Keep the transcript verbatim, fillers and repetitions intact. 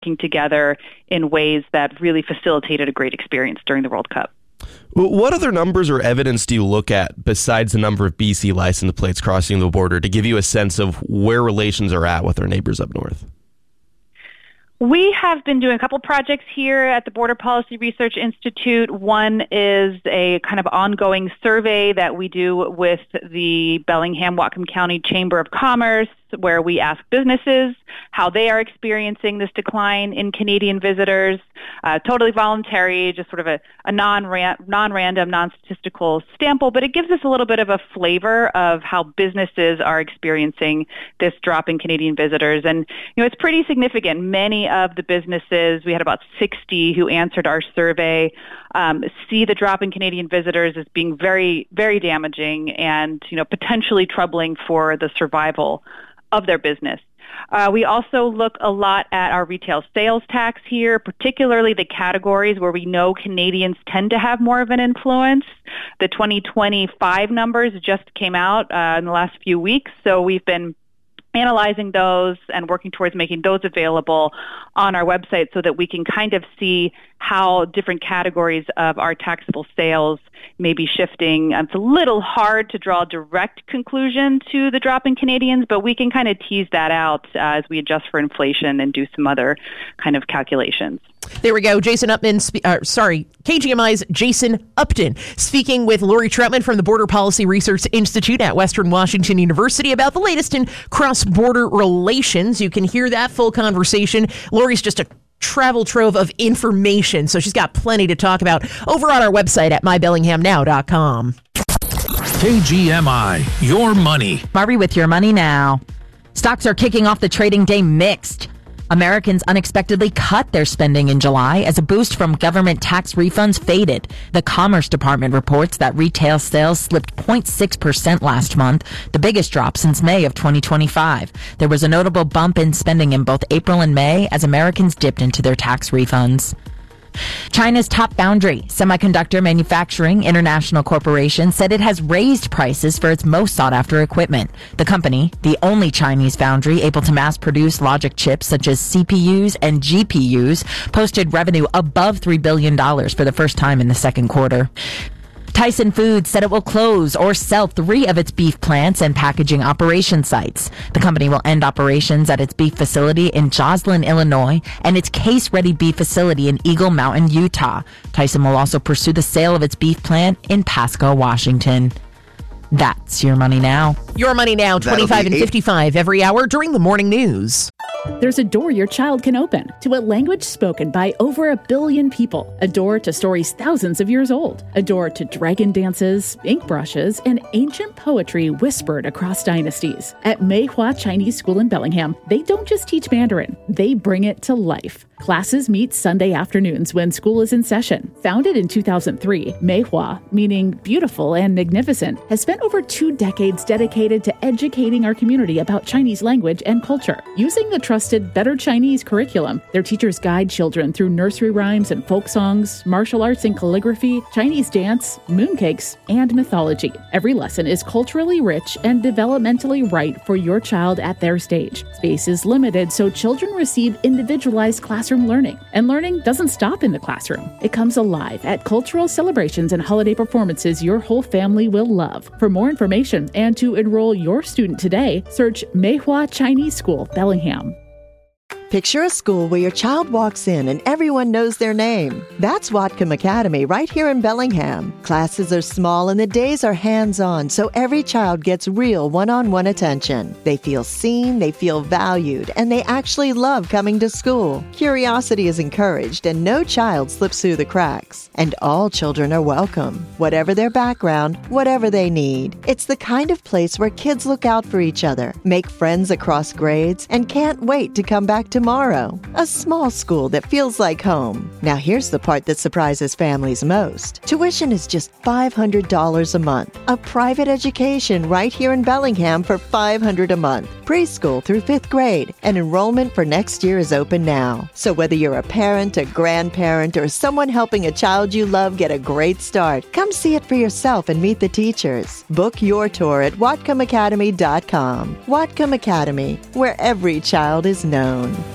working together in ways that really facilitated a great experience during the World Cup. What other numbers or evidence do you look at besides the number of B C license plates crossing the border to give you a sense of where relations are at with our neighbors up north? We have been doing a couple projects here at the Border Policy Research Institute. One is a kind of ongoing survey that we do with the Bellingham-Whatcom County Chamber of Commerce, where we ask businesses how they are experiencing this decline in Canadian visitors. Uh, totally voluntary, just sort of a, a non-ran- non-random, non-statistical sample, but it gives us a little bit of a flavor of how businesses are experiencing this drop in Canadian visitors. And, you know, it's pretty significant. Many of the businesses, we had about sixty who answered our survey, um, see the drop in Canadian visitors as being very, very damaging and, you know, potentially troubling for the survival of their business. Uh, we also look a lot at our retail sales tax here, particularly the categories where we know Canadians tend to have more of an influence. The twenty twenty-five numbers just came out uh, in the last few weeks, so we've been analyzing those and working towards making those available on our website so that we can kind of see how different categories of our taxable sales may be shifting. It's a little hard to draw a direct conclusion to the drop in Canadians, but we can kind of tease that out uh, as we adjust for inflation and do some other kind of calculations. There we go. Jason Upton, spe- uh, sorry, K G M I's Jason Upton, speaking with Lori Troutman from the Border Policy Research Institute at Western Washington University about the latest in cross-border relations. You can hear that full conversation. Lori's just a travel trove of information, so she's got plenty to talk about over on our website at my bellingham now dot com. K G M I, your money. Barbie with your money now. Stocks are kicking off the trading day mixed. Americans unexpectedly cut their spending in July as a boost from government tax refunds faded. The Commerce Department reports that retail sales slipped zero point six percent last month, the biggest drop since May of twenty twenty-five. There was a notable bump in spending in both April and May as Americans dipped into their tax refunds. China's top foundry, Semiconductor Manufacturing International Corporation, said it has raised prices for its most sought-after equipment. The company, the only Chinese foundry able to mass-produce logic chips such as C P Us and G P Us, posted revenue above three billion dollars for the first time in the second quarter. Tyson Foods said it will close or sell three of its beef plants and packaging operation sites. The company will end operations at its beef facility in Joslin, Illinois, and its case-ready beef facility in Eagle Mountain, Utah. Tyson will also pursue the sale of its beef plant in Pasco, Washington. That's your money now. Your money now, twenty-five and fifty-five every hour during the morning news. There's a door your child can open to a language spoken by over a billion people. A door to stories thousands of years old. A door to dragon dances, ink brushes, and ancient poetry whispered across dynasties. At Meihua Chinese School in Bellingham, they don't just teach Mandarin, they bring it to life. Classes meet Sunday afternoons when school is in session. Founded in two thousand three, Meihua, meaning beautiful and magnificent, has spent over two decades dedicated to educating our community about Chinese language and culture. Using the trusted Better Chinese curriculum, their teachers guide children through nursery rhymes and folk songs, martial arts and calligraphy, Chinese dance, mooncakes, and mythology. Every lesson is culturally rich and developmentally right for your child at their stage. Space is limited, so children receive individualized classroom learning. And learning doesn't stop in the classroom. It comes alive at cultural celebrations and holiday performances your whole family will love. For more information and to enroll your student today, search Meihua Chinese School, Bellingham. Picture a school where your child walks in and everyone knows their name. That's Whatcom Academy right here in Bellingham. Classes are small and the days are hands-on, so every child gets real one-on-one attention. They feel seen, they feel valued, and they actually love coming to school. Curiosity is encouraged and no child slips through the cracks. And all children are welcome, whatever their background, whatever they need. It's the kind of place where kids look out for each other, make friends across grades, and can't wait to come back to tomorrow. A small school that feels like home. Now here's the part that surprises families most. Tuition is just five hundred dollars a month. A private education right here in Bellingham for five hundred dollars a month. Preschool through fifth grade. And enrollment for next year is open now. So whether you're a parent, a grandparent, or someone helping a child you love get a great start, come see it for yourself and meet the teachers. Book your tour at whatcom academy dot com. Whatcom Academy, where every child is known.